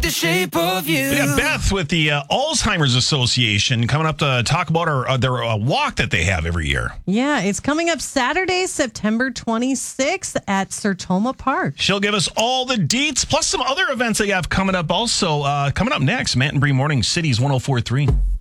the shape of you. We got Beth with the Alzheimer's Association coming up to talk about their walk that they have every year. Yeah, it's coming up Saturday, September 26th at Sertoma Park. She'll give us all the deets, plus some other events they have coming up also. Coming up next, Matt and Bree Morning, Cities 104.3.